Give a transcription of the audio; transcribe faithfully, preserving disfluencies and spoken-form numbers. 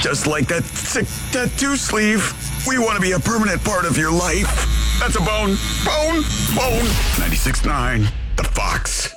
Just like that sick tattoo sleeve. We want to be a permanent part of your life. That's a bone. Bone. Bone. ninety-six point nine. The Fox.